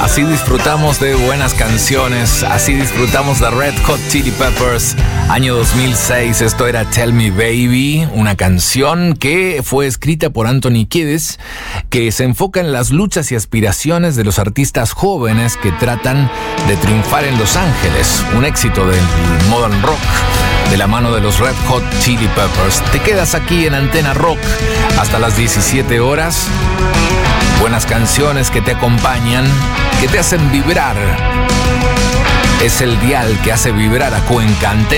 Así disfrutamos de buenas canciones, así disfrutamos de Red Hot Chili Peppers, año 2006. Esto era Tell Me Baby, una canción que fue escrita por Anthony Kiedis, que se enfoca en las luchas y aspiraciones de los artistas jóvenes que tratan de triunfar en Los Ángeles, un éxito del modern rock de la mano de los Red Hot Chili Peppers. Te quedas aquí en Antena Rock hasta las 17 horas. Buenas canciones que te acompañan, que te hacen vibrar. Es el dial que hace vibrar a Cuenca. Antena